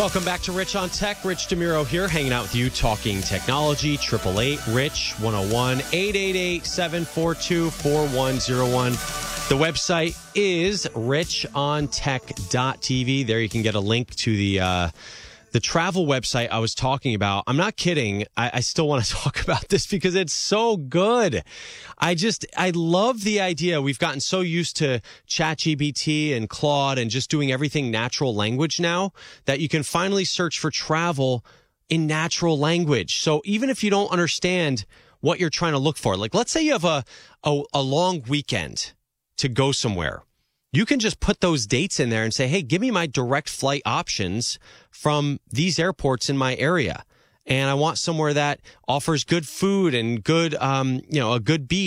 Welcome back to Rich on Tech. Rich DeMuro here, hanging out with you, talking technology. 888-RICH-101, 888-742-4101. The website is richontech.tv. There you can get a link to the travel website I was talking about. I'm not kidding. I still want to talk about this because it's so good. I love the idea. We've gotten so used to ChatGPT and Claude and just doing everything natural language now that you can finally search for travel in natural language. So even if you don't understand what you're trying to look for, like let's say you have a long weekend to go somewhere. You can just put those dates in there and say, hey, give me my direct flight options from these airports in my area. And I want somewhere that offers good food and good, a good beach.